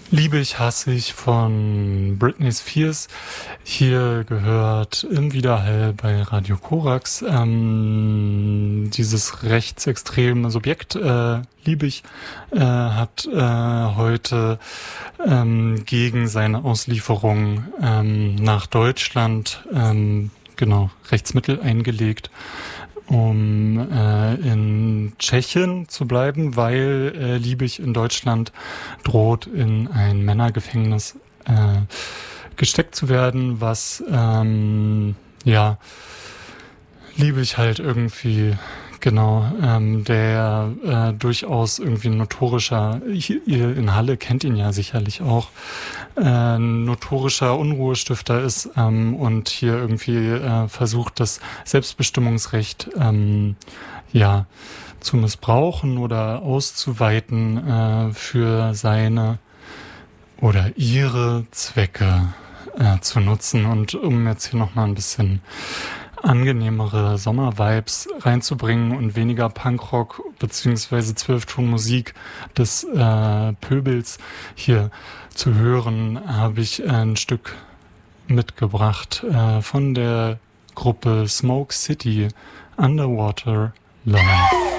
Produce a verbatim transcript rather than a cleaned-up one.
Liebe ich, hasse ich von Britney Spears. Hier gehört im Widerhall bei Radio Korax. Ähm, dieses rechtsextreme Subjekt, äh, Liebig, äh, hat äh, heute ähm, gegen seine Auslieferung ähm, nach Deutschland ähm, genau Rechtsmittel eingelegt, um äh, in Tschechien zu bleiben, weil äh, Liebig in Deutschland droht, in ein Männergefängnis äh, gesteckt zu werden, was ähm, ja Liebig halt irgendwie genau ähm, der äh, durchaus irgendwie ein notorischer, ihr in Halle kennt ihn ja sicherlich auch, äh, notorischer Unruhestifter ist ähm, und hier irgendwie äh, versucht, das Selbstbestimmungsrecht ähm, ja zu missbrauchen oder auszuweiten äh, für seine oder ihre Zwecke äh, zu nutzen. Und um jetzt hier nochmal ein bisschen angenehmere Sommer-Vibes reinzubringen und weniger Punkrock beziehungsweise Zwölftonmusik des äh, Pöbels hier zu hören, habe ich ein Stück mitgebracht äh, von der Gruppe Smoke City, Underwater Love.